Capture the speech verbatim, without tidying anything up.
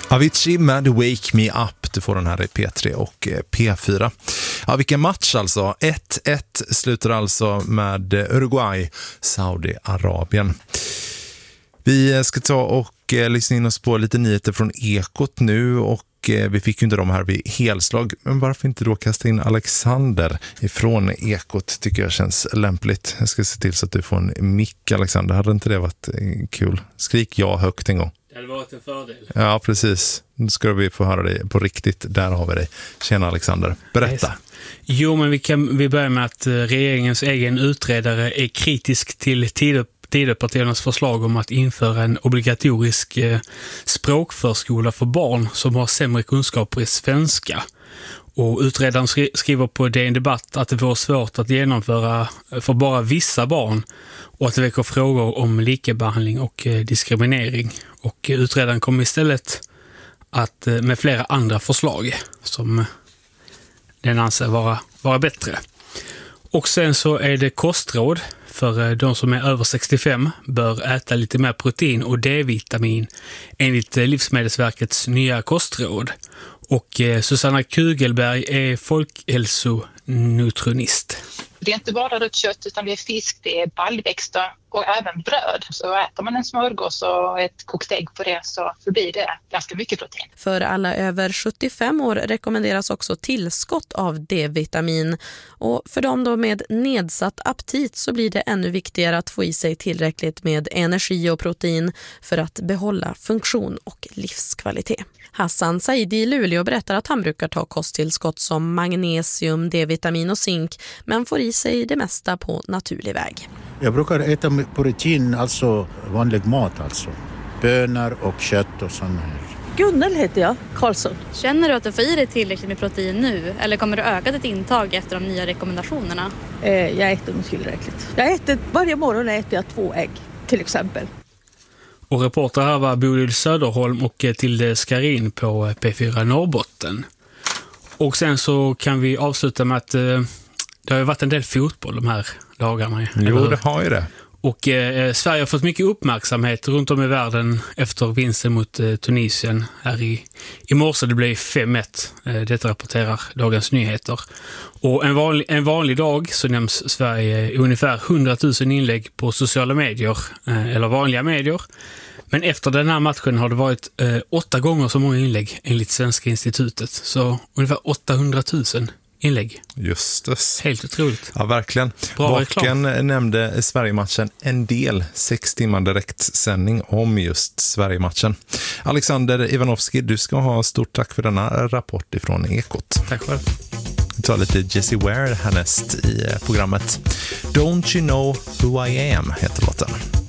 Avicii med Wake Me Up, du får den här i P tre och P fyra. Ja, vilken match alltså. ett ett slutar alltså med Uruguay, Saudiarabien. Vi ska ta och lyssna in oss på lite nyheter från Ekot nu, och vi fick ju inte de här vid helslag. Men varför inte då kasta in Alexander ifrån Ekot, tycker jag känns lämpligt. Jag ska se till så att du får en mick, Alexander. Hade inte det varit kul? Skrik ja högt en gång. Det hade varit en fördel. Ja, precis. Nu ska vi få höra dig på riktigt. Där har vi dig. Tjena Alexander. Berätta. Jo, men vi kan vi börjar med att regeringens egen utredare är kritisk till Tidö Tidöpartiernas förslag om att införa en obligatorisk eh, språkförskola för barn som har sämre kunskaper i svenska. Och utredaren skri- skriver på D N Debatt att det vore svårt att genomföra för bara vissa barn och att det väcker frågor om likabehandling och eh, diskriminering. Och eh, utredaren kommer istället att eh, med flera andra förslag som den anser vara, vara bättre. Och sen så är det kostråd för de som är över sextiofem bör äta lite mer protein och D-vitamin enligt Livsmedelsverkets nya kostråd. Och Susanna Kugelberg är folkhälsonutritionist. Det är inte bara rött kött utan det är fisk, det är baljväxter och även bröd. Så äter man en smörgås och ett kokt ägg på det så blir det ganska mycket protein. För alla över sjuttiofem år rekommenderas också tillskott av D-vitamin. Och för dem då med nedsatt aptit så blir det ännu viktigare att få i sig tillräckligt med energi och protein för att behålla funktion och livskvalitet. Hassan Saidi i Luleå berättar att han brukar ta kosttillskott som magnesium, D-vitamin och zink, men får i sig det mesta på naturlig väg. Jag brukar äta protein, alltså vanlig mat, alltså bönor och kött och sånt här. Gunnel heter jag, Karlsson. Känner du att du får i dig tillräckligt med protein nu eller kommer du öka ditt intag efter de nya rekommendationerna? Eh, jag äter nog tillräckligt. Jag äter, varje morgon äter jag två ägg till exempel. Och reporter här var Bodil Söderholm och Tilde Skarin på P fyra Norrbotten. Och sen så kan vi avsluta med att eh, det har ju varit en del fotboll de här dagarna. Jo, det har ju det. Och eh, Sverige har fått mycket uppmärksamhet runt om i världen efter vinsten mot eh, Tunisien här i, i morse. Det blev fem ett. Eh, detta rapporterar Dagens Nyheter. Och en vanlig, en vanlig dag så nämns Sverige i ungefär hundratusen inlägg på sociala medier eh, eller vanliga medier. Men efter den här matchen har det varit eh, åtta gånger så många inlägg enligt Svenska institutet. Så ungefär åttahundratusen inlägg. Just det. Helt otroligt. Ja, verkligen. Baken nämnde Sverige-matchen en del, sex timmar direktsändning om just Sverige-matchen. Alexander Ivanovski, du ska ha stort tack för denna rapport ifrån Ekot. Tack själv. Vi tar lite Jessie Ware härnäst i programmet. Don't You Know Who I Am heter låten.